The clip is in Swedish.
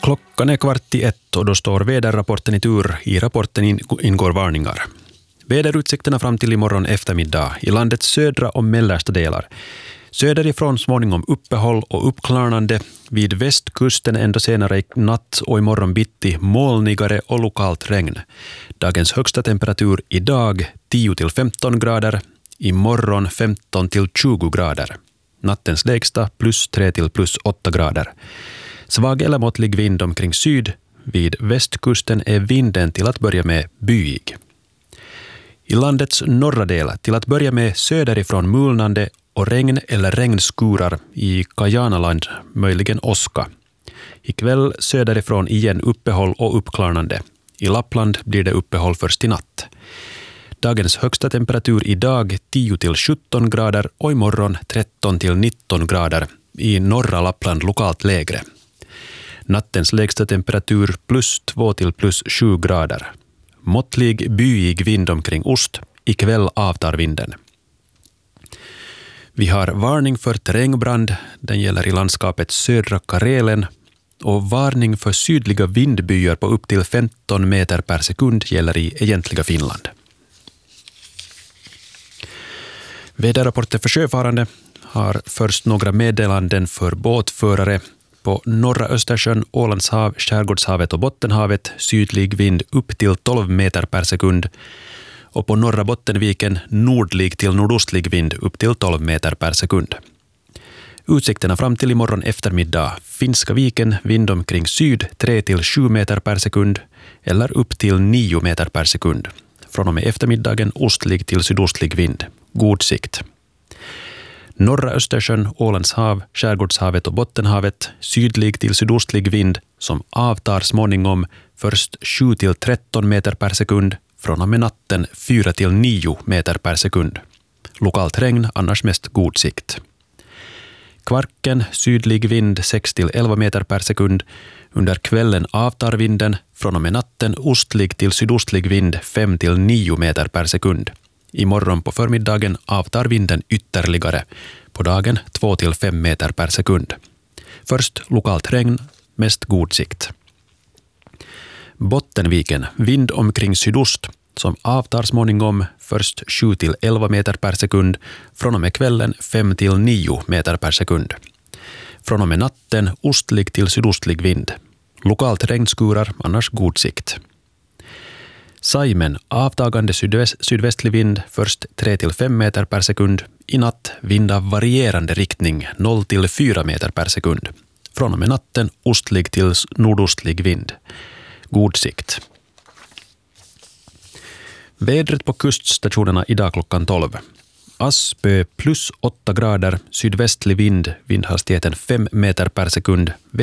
Klockan är 12:15 och då står väderrapporten i tur. I rapporten ingår varningar. Väderutsikterna fram till imorgon eftermiddag i landets södra och mellersta delar. Söderifrån småningom uppehåll och uppklarnande. Vid västkusten ändå senare i natt och imorgon bitti molnigare och lokalt regn. Dagens högsta temperatur idag 10-15 grader. Imorgon 15-20 grader. Nattens lägsta +3 till +8 grader. Svag eller måttlig vind omkring syd. Vid västkusten är vinden till att börja med byig. I landets norra del till att börja med söderifrån mulnande och regn eller regnskurar i Kajanaland, möjligen åska. Ikväll söderifrån igen uppehåll och uppklarnande. I Lappland blir det uppehåll först i natt. Dagens högsta temperatur idag 10-17 grader och imorgon 13-19 grader. I norra Lappland lokalt lägre. Nattens lägsta temperatur +2 till +7 grader. Måttlig byig vind omkring ost. Ikväll avtar vinden. Vi har varning för terrängbrand. Den gäller i landskapet södra Karelen. Och varning för sydliga vindbyar på upp till 15 meter per sekund gäller i egentliga Finland. Väderrapporten för sjöfarande har först några meddelanden för båtförare. På norra Östersjön, Ålandshav, Skärgårdshavet och Bottenhavet sydlig vind upp till 12 meter per sekund. Och på norra Bottenviken nordlig till nordostlig vind upp till 12 meter per sekund. Utsikterna fram till imorgon eftermiddag. Finska viken vind omkring syd 3-7 meter per sekund eller upp till 9 meter per sekund. Från och med eftermiddagen ostlig till sydostlig vind. God sikt. Norra Östersjön, Ålandshav, Skärgårdshavet och Bottenhavet sydlig till sydostlig vind som avtar småningom först 7-13 meter per sekund. Från och med natten 4-9 meter per sekund. Lokalt regn, annars mest god sikt. Kvarken, sydlig vind 6-11 meter per sekund. Under kvällen avtar vinden. Från och med natten ostlig till sydostlig vind 5-9 meter per sekund. Imorgon på förmiddagen avtar vinden ytterligare. På dagen 2-5 meter per sekund. Först lokalt regn, mest god sikt. Bottenviken, vind omkring sydost som avtar småningom först 7-11 meter per sekund. Från och med kvällen 5-9 meter per sekund. Från och med natten ostlig till sydostlig vind. Lokalt regnskurar, annars god sikt. Saimen, avtagande sydvästlig vind först 3-5 meter per sekund. I natt vind av varierande riktning 0-4 meter per sekund. Från och med natten ostlig till nordostlig vind. God sikt. Vädret på kuststationerna idag klockan 12. Aspö +8 grader, sydvästlig vind, vindhastigheten 5 meter per sekund.